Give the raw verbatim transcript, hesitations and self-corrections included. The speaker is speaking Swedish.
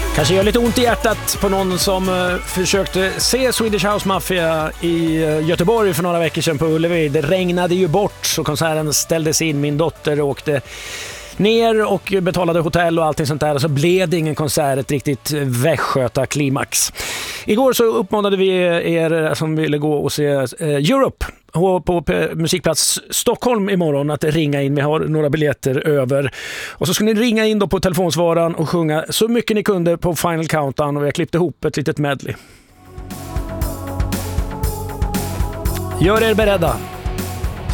Kanske gör lite ont i hjärtat på någon som uh, försökte se Swedish House Mafia i uh, Göteborg för några veckor sedan på Ullevi. Det regnade ju bort så konserten ställdes in. Min dotter åkte ner och betalade hotell och allting sånt där. Och så blev det ingen konsert, ett riktigt västgöta klimax. Igår så uppmanade vi er som ville gå och se uh, Europe på musikplats Stockholm imorgon att ringa in. Vi har några biljetter över. Och så ska ni ringa in då på telefonsvararen och sjunga så mycket ni kunde på Final Countdown, och vi har klippt ihop ett litet medley. Gör er beredda.